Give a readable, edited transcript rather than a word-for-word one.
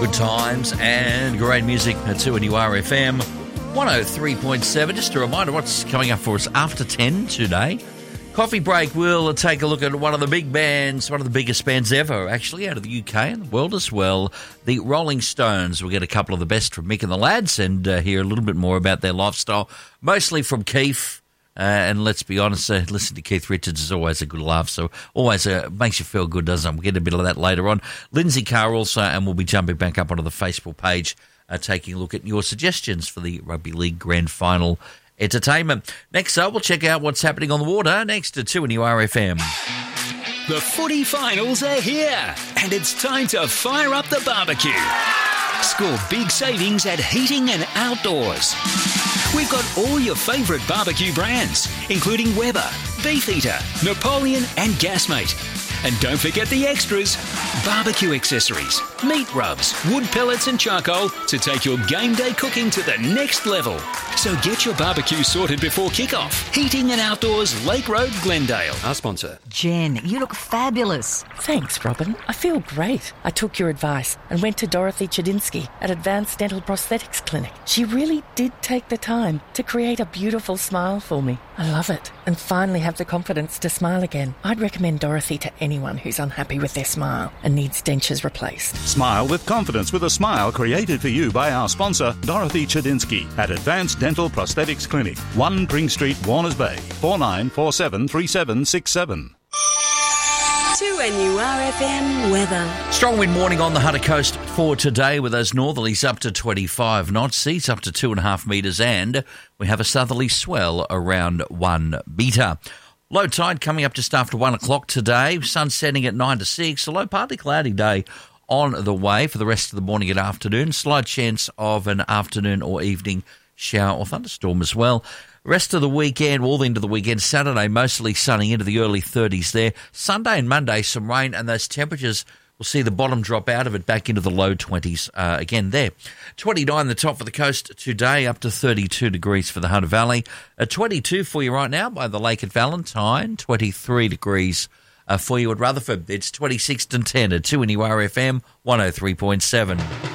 Good times and great music at 2NURFM 103.7. Just a reminder what's coming up for us after 10 today. Coffee break, we'll take a look at one of the big bands, one of the biggest bands ever, actually, out of the UK and the world as well, the Rolling Stones. We'll get a couple of the best from Mick and the lads and hear a little bit more about their lifestyle, mostly from Keith. And let's be honest, listening to Keith Richards is always a good laugh, so always makes you feel good, doesn't it? We'll get a bit of that later on. Lindsay Carr also, and we'll be jumping back up onto the Facebook page, taking a look at your suggestions for the Rugby League Grand Final entertainment. Next up, we'll check out what's happening on the water next to 2NURFM. The footy finals are here, and it's time to fire up the barbecue. Score big savings at Heating and Outdoors. We've got all your favourite barbecue brands, including Weber, Beefeater, Napoleon and Gasmate. And don't forget the extras, barbecue accessories, meat rubs, wood pellets and charcoal to take your game day cooking to the next level. So get your barbecue sorted before kickoff. Heating and Outdoors, Lake Road, Glendale. Our sponsor. Jen, you look fabulous. Thanks, Robin. I feel great. I took your advice and went to Dorothy Chadinsky at Advanced Dental Prosthetics Clinic. She really did take the time to create a beautiful smile for me. I love it and finally have the confidence to smile again. I'd recommend Dorothy to anyone who's unhappy with their smile and needs dentures replaced. Smile with confidence with a smile created for you by our sponsor, Dorothy Chadinsky, at Advanced Dental Prosthetics Clinic, 1 Pring Street, Warners Bay, 49473767. 2NURFM weather. Strong wind warning on the Hunter Coast for today with those northerlies up to 25 knots, seas up to 2.5 metres, and we have a southerly swell around 1 metre. Low tide coming up just after 1 o'clock today, sun setting at 9 to 6, a low partly cloudy day on the way for the rest of the morning and afternoon. Slight chance of an afternoon or evening shower or thunderstorm as well. Rest of the weekend, all into the weekend, Saturday mostly sunny into the early 30s there. Sunday and Monday some rain, and those temperatures will see the bottom drop out of it back into the low 20s again there. 29 the top for the coast today, up to 32 degrees for the Hunter Valley. 22 for you right now by the lake at Valentine, 23 degrees for you at Rutherford. It's 26 and 10 at 2NURFM 103.7.